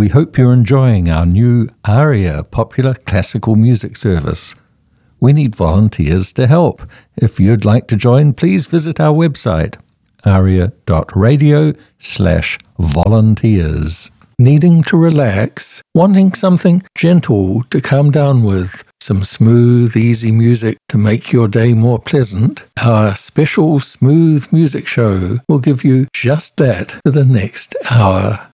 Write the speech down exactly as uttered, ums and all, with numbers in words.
We hope you're enjoying our new ARIA popular classical music service. We need volunteers to help. If you'd like to join, please visit our website, aria.radio slash volunteers. Needing to relax? Wanting something gentle to calm down with? Some smooth, easy music to make your day more pleasant? Our special smooth music show will give you just that for the next hour.